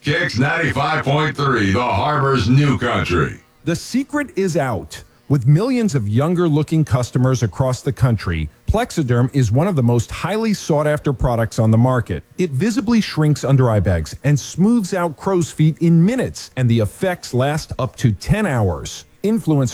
Kicks 95.3, the Harbor's new country. The secret is out. With millions of younger-looking customers across the country, Plexiderm is one of the most highly sought-after products on the market. It visibly shrinks under eye bags and smooths out crow's feet in minutes, and the effects last up to 10 hours. Influencers